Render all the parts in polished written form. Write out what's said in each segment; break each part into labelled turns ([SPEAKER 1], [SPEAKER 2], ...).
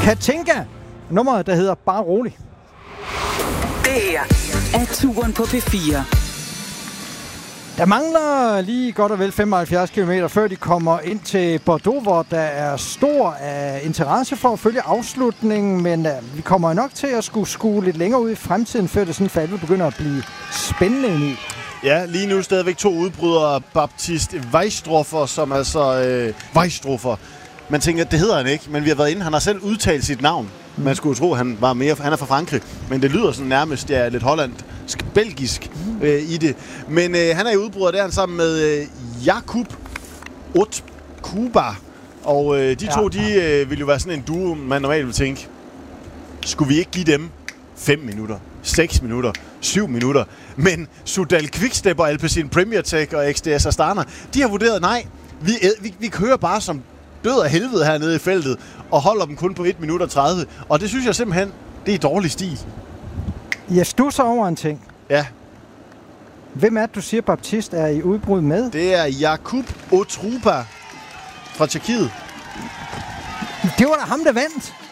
[SPEAKER 1] Katinka. Nummeret, der hedder Bare Rolig.
[SPEAKER 2] Det her er Turen på P4.
[SPEAKER 1] Der mangler lige godt og vel 75 km, før de kommer ind til Bordeaux, hvor der er stor interesse for at følge afslutningen, men vi kommer nok til at skulle skue lidt længere ud i fremtiden, før det sådan for alvor begynder at blive spændende i.
[SPEAKER 3] Ja, lige nu stadigvæk 2 udbrydere. Baptiste Weistroffer, som altså... Weistroffer. Man tænker, det hedder han ikke, men vi har været inde. Han har selv udtalt sit navn. Man skulle tro, han er fra Frankrig, men det lyder sådan nærmest lidt hollandsk, belgisk i det. Men han er i udbryder, der han sammen med Jakub Otkuba. Og de to, vil jo være sådan en duo, man normalt vil tænke, skulle vi ikke give dem 5 minutter, 6 minutter, 7 minutter? Men Soudal Quickstep og Alpecin Premier Tech og XDS Astana, de har vurderet, nej, vi kører bare som død af helvede hernede i feltet, og holder dem kun på 1 minut og 30. Og det synes jeg simpelthen, det er dårlig stil.
[SPEAKER 1] Jeg stusser over en ting.
[SPEAKER 3] Ja.
[SPEAKER 1] Hvem er det, du siger, Baptiste er i udbrud med?
[SPEAKER 3] Det er Jakub Otruba fra Tjekkiet.
[SPEAKER 1] Det var da ham, der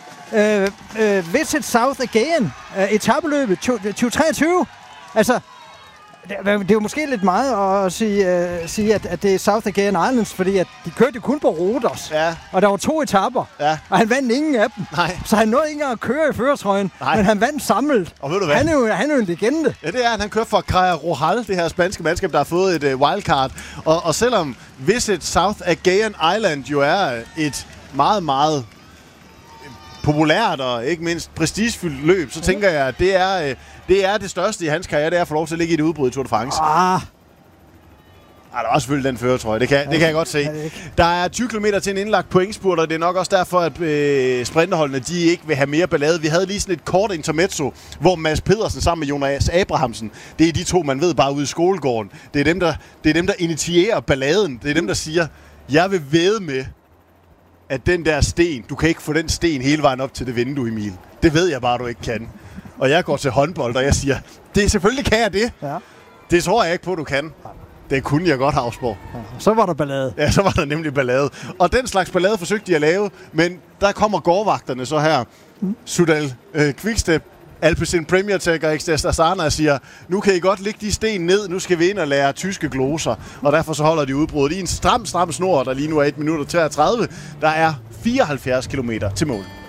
[SPEAKER 1] vandt. Visit South Again. Etapeløbet 2023. Altså, det er jo måske lidt meget at sige at det er South Again Islands, fordi at de kørte jo kun på Rhodos.
[SPEAKER 3] Ja.
[SPEAKER 1] Og der var 2 etaper, og han vandt ingen af dem.
[SPEAKER 3] Nej.
[SPEAKER 1] Så han nåede ikke engang at køre i førertrøjen, men han vandt samlet.
[SPEAKER 3] Og ved du hvad?
[SPEAKER 1] Han er jo en legende.
[SPEAKER 3] Ja, det er han. Han kører for Creia Rojal, det her spanske mandskab, der har fået et wildcard. Og selvom Visit South Again Island jo er et meget, meget populært og ikke mindst prestigefyldt løb, så tænker jeg, at det er det største i hans karriere, det er at få lov til at ligge i et udbrud i Tour de France. Der var selvfølgelig den førertrøje, det kan jeg godt se. Der er 20 km til en indlagt pointspurt, og det er nok også derfor, at sprinterholdene de ikke vil have mere ballade. Vi havde lige sådan et kort intermezzo, hvor Mads Pedersen sammen med Jonas Abrahamsen, det er de to, man ved bare ude i skolegården. Det er dem, der initierer balladen. Det er dem, der siger, jeg vil vædde med, at den der sten, du kan ikke få den sten hele vejen op til det vindue, Emil. Det ved jeg bare, du ikke kan. Og jeg går til håndbold, og jeg siger, selvfølgelig kan jeg det. Ja. Det tror jeg ikke på, du kan. Det kunne jeg godt, Havsborg.
[SPEAKER 1] Ja, så var der ballade.
[SPEAKER 3] Ja, så var der nemlig ballade. Og den slags ballade forsøgte de at lave, men der kommer gårdvagterne så her. Soudal Quickstep, Alpecin Premier Tech og XDS Astana og siger, nu kan I godt lægge de sten ned, nu skal vi ind og lære tyske gloser. Og derfor så holder de udbruddet i en stram snor, der lige nu er 1 minut og 33. Der er 74 kilometer til mål.